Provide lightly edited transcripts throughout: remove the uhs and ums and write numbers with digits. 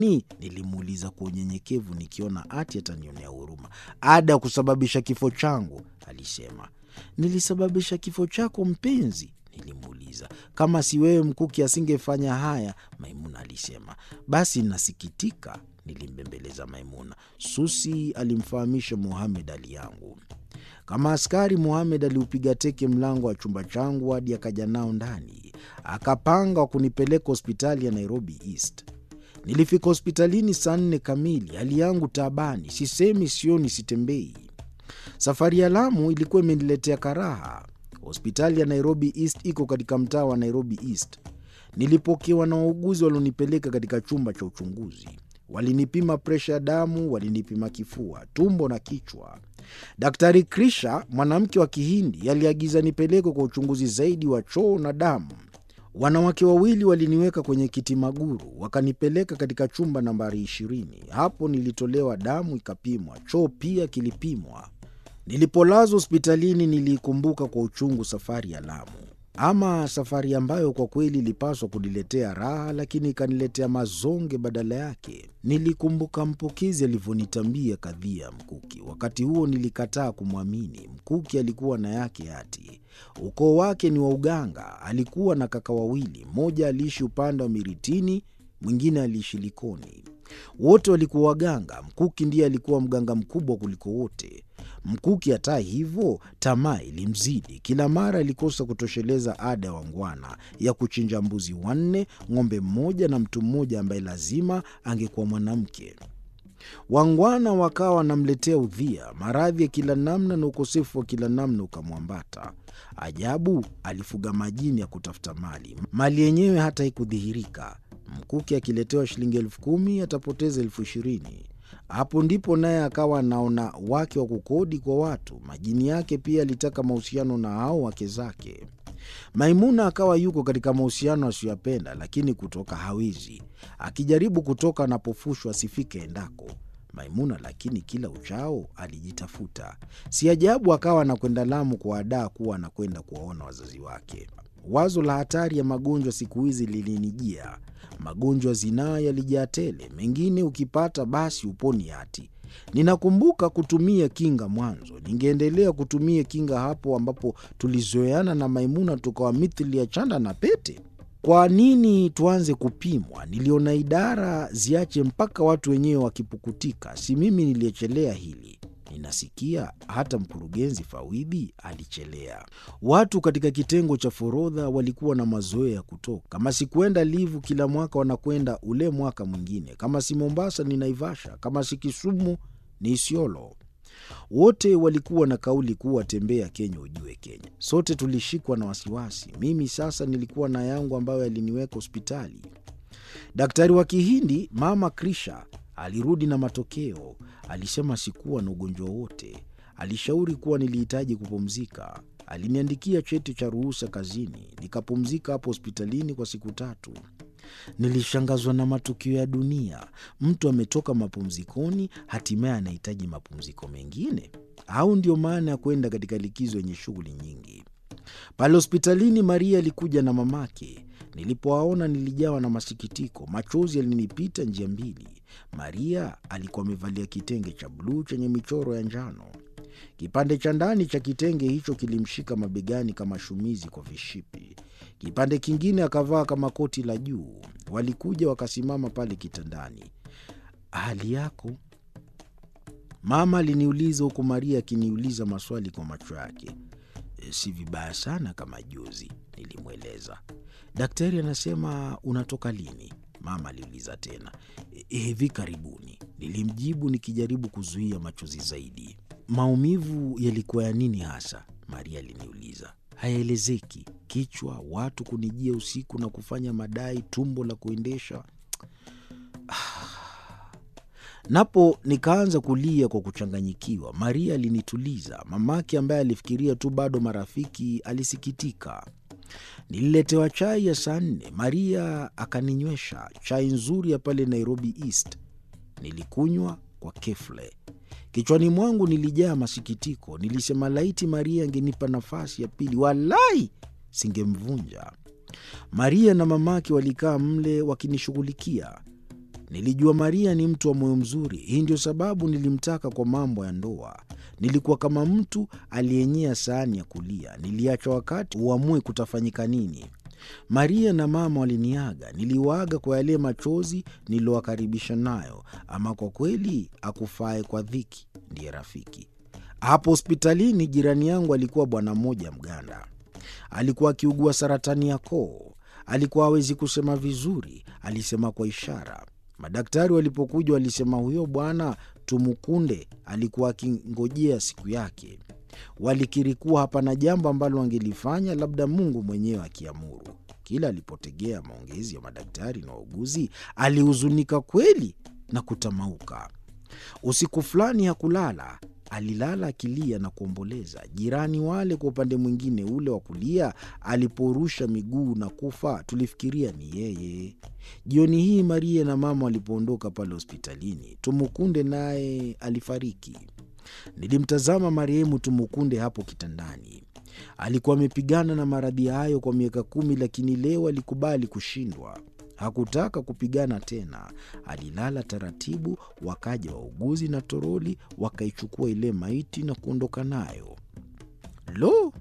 Nilimuuliza kwa unyenyekevu nikiona ati atanionea huruma. Ada kusababisha kifo changu, alisema. Nilisababisha kifo chako mpenzi? Nilimuuliza. Kama si wewe Mkuki asingefanya haya, Maimuna alisema. Basi nasikitika, nilimbembeleza Maimuna. Susi alimfahamisha Mohamed hali yangu. Kama askari, Mohamed aliupiga teke mlango wa chumba changu hadi akaja nao ndani. Akapanga kunipeleka hospitali ya Nairobi East. Nilifika hospitalini saa 4 kamili, hali yangu taabani, sisemi, sioni, sitembei. Safari ya Lamu ilikuwa imeniletea karaha. Hospitali ya Nairobi East iko katika mtaa wa Nairobi East. Nilipokewa na wauguzi walionipeleka katika chumba cha uchunguzi. Walinipima presha ya damu, walinipima kifua, tumbo na kichwa. Daktari Krisha, mwanamke wa Kihindi, aliagiza nipelekwe kwa uchunguzi zaidi wa choo na damu. Wanawake wawili waliniweka kwenye kiti maguru, wakanipeleka katika chumba nambari 20. Hapo nilitolewa damu ikapimwa, choo pia kilipimwa. Nilipolazwa hospitalini nilikumbuka kwa uchungu safari ya Lamu. Ama safari ambayo kwa kweli ilipaswa kuniletea raha, lakini ikaniletea mazonge badala yake. Nilikumbuka mpokezi alivyonitambia kadhia Mkuki. Wakati huo nilikataa kumwamini. Mkuki alikuwa na yake ati. Ukoo wake ni wa uganga. Alikuwa na kaka wawili, mmoja aliishi upande wa Miritini, mwingine aliishi Likoni. Wote walikuwa waganga. Mkuki ndiye alikuwa mganga mkubwa kuliko wote. Mkuki hata hivyo, tamaa ilimzidi. Kila mara alikosa kutosheleza ada ya wangwana ya kuchinja mbuzi 4, ng'ombe 1 na mtu mmoja ambaye lazima angekuwa mwanamke. Wangwana wakawa wanamletea udhia, maradhi ya kila namna na ukosefu wa kila namna ukamwambata. Ajabu, alifuga majini ya kutafuta mali. Mali yenyewe hata haikudhihirika. Mkuki akiletewa shilingi 10,000 atapoteza 20,000. Hapo ndipo naye akawa anaona wake wa kukodi kwa watu. Majini yake pia alitaka mahusiano na hao wake zake. Maimuna akawa yuko katika mahusiano asiyopenda, lakini kutoka hawezi. Akijaribu kutoka anapofushwa asifike endako. Maimuna lakini kila uchao alijitafuta. Si ajabu akawa anakwenda Lamu kwa adaa kuwa anakwenda kuwaona wazazi wake. Wazo la hatari ya magonjwa siku hizi lilinijia. Magonjwa zinaa yalijaa tele, mengine ukipata basi uponi hati. Ninakumbuka kutumia kinga mwanzo. Ningeendelea kutumia kinga hapo ambapo tulizoeana na Maimuna tukawa mithili ya chanda na pete. Kwa nini tuanze kupimwa? Niliona idara ziache mpaka watu wenyewe wakipukutika. Si mimi niliyechelea hili. Ninasikia hata mkurugenzi Fawidhi alichelea. Watu katika kitengo cha forodha walikuwa na mazoea ya kutoka. Kama si kwenda Livu kila mwaka wanakwenda ule mwaka mwingine. Kama si Mombasa ni Naivasha. Kama si Kisumu ni Isiolo. Wote walikuwa na kauli kuwa tembea Kenya ujue Kenya. Sote tulishikwa na wasiwasi. Mimi sasa nilikuwa na yangu ambayo yaliniweka hospitali. Daktari wa Kihindi, Mama Krisha, alirudi na matokeo. Alisema sikuwa na ugonjwa wote. Alishauri kuwa nilihitaji kupumzika. Aliniandikia cheti cha ruhusa kazini. Nikapumzika hapo hospitalini kwa siku 3. Nilishangazwa na matukio ya dunia. Mtu ametoka mapumzikoni, hatimaye anahitaji mapumziko mengine. Au ndio maana ya kwenda katika likizo yenye shughuli nyingi. Pale hospitalini Maria alikuja na mamake. Nilipowaona nilijawa na masikitiko. Machozi yalinipita njia mbili. Maria alikuwa amevalia kitenge cha bluu chenye michoro ya njano. Kipande cha ndani cha kitenge hicho kilimshika mabegani kama shumizi kwa vishipi. Kipande kingine akavaa kama koti la juu. Walikuja wakasimama pale kitandani. Hali yako? Mama aliniuliza huku Maria akiniuliza maswali kwa macho yake. Si vibaya sana kama juzi, nilimweleza. Daktari anasema unatoka lini? Mama aliuliza tena. Hivi karibuni, nilimjibu nikijaribu kuzuia machozi zaidi. Maumivu yalikuwa ya nini hasa? Maria aliniuliza. Hayaelezeki. Kichwa, watu kunijia usiku na kufanya madai, tumbo la kuendesha. Napo nikaanza kulia kwa kuchanganyikiwa. Maria alinituliza. Mamake ambaye alifikiria tu bado marafiki alisikitika. Nililetewa chai ya saa 4. Maria akaninywesha chai nzuri ya pale Nairobi East. Nilikunywa kwa kefle. Kichwani mwangu nilijaa masikitiko. Nilisema laiti Maria angenipa nafasi ya pili, walai singemvunja. Maria na mamake walikaa mle wakinishughulikia. Nilijua Maria ni mtu wa moyo mzuri. Hii ndio sababu nilimtaka kwa mambo ya ndoa. Nilikuwa kama mtu aliyenyea sahani ya kulia. Niliacha wakati uamue kutafanyika nini. Maria na mama waliniaga. Niliwaaga kwa yale machozi niliyowakaribisha nayo. Ama kwa kweli akufae kwa dhiki ndiye rafiki. Hapo hospitalini jirani yangu alikuwa bwana mmoja Mganda. Alikuwa akiugua saratani ya koo. Alikuwa hawezi kusema vizuri, alisema kwa ishara. Madaktari walipokuja walisema huyo bwana Tumukunde alikuwa akingojea siku yake. Walikiri kuwa hapana jambo ambalo wangelifanya labda Mungu mwenyewe akiamuru. Kila alipotegea maongezi ya madaktari na wauguzi, alihuzunika kweli na kutamauka. Usiku fulani hakulala. Alilala akilia na kuomboleza. Jirani wale kwa upande mwingine ule wa kulia aliporusha miguu na kufa, tulifikiria ni yeye. Jioni hii Maria na mama walipoondoka pale hospitalini, Tumukunde naye alifariki. Nilimtazama marehemu Tumukunde hapo kitandani. Alikuwa amepigana na maradhi hayo kwa miaka 10, lakini leo alikubali kushindwa. Hakutaka kupigana tena. Alilala taratibu, wakaja wauguzi na toroli, wakaichukua ile maiti na kuondoka nayo. Lo!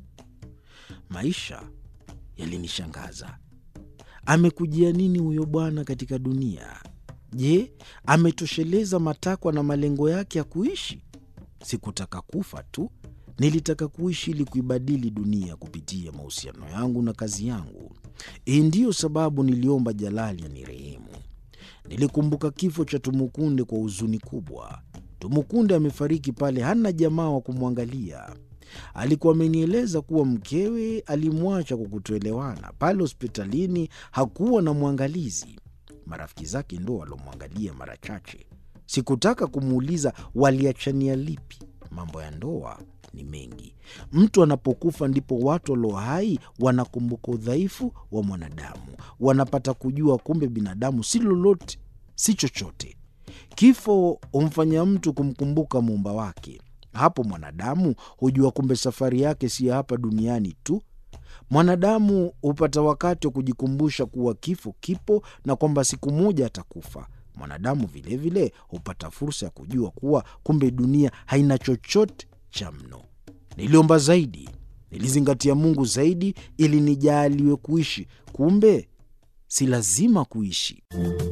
Maisha yalinishangaza. Amekujia nini huyo bwana katika dunia? Je, ametosheleza matakwa na malengo yake ya kuishi? Sikutaka kufa tu. Nilitaka kuishi ili kuibadili dunia kupitia mahusiano yangu na kazi yangu. Hii ndiyo sababu niliomba Jalali anirehemu. Nilikumbuka kifo cha Tumukunde kwa huzuni kubwa. Tumukunde amefariki pale, hana jamaa wa kumwangalia. Alikuwa amenieleza kuwa mkewe alimwacha kwa kutoelewana. Pale hospitalini hakuwa na mwangalizi. Marafiki zake ndo walomwangalia mara chache. Sikutaka kumuuliza waliachania lipi. Mambo ya ndoa ni mengi. Mtu anapokufa ndipo watu walio hai wanakumbuka udhaifu wa mwanadamu. Wanapata kujua kumbe binadamu si lolote, si chochote. Kifo humfanya mtu kumkumbuka muumba wake. Hapo mwanadamu hujua kumbe safari yake si hapa duniani tu. Mwanadamu hupata wakati wa kujikumbusha kuwa kifo kipo na kwamba siku moja atakufa. Mwanadamu vile vile hupata fursa ya kujua kuwa kumbe dunia haina chochote cha mno. Niliomba zaidi, nilizingatia Mungu zaidi ili nijaliwe kuishi. Kumbe si lazima kuishi.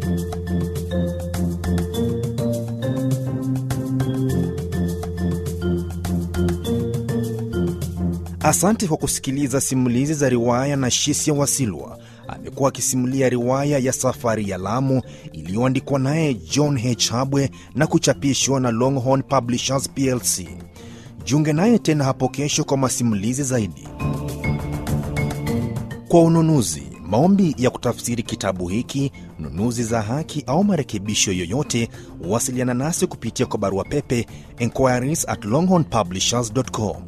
Asante kwa kusikiliza simulizi za riwaya na Shisia Wasilwa. Amekuwa akisimulia riwaya ya Safari ya Lamu iliyoandikwa naye John H. Habwe na kuchapishwa na Longhorn Publishers PLC. Jiunge naye tena hapo kesho kwa masimulizi zaidi. Kwa ununuzi, maombi ya kutafsiri kitabu hiki, nunuzi za haki au marekebisho yoyote, wasiliana nasi kupitia kwa barua pepe enquiries@longhornpublishers.com.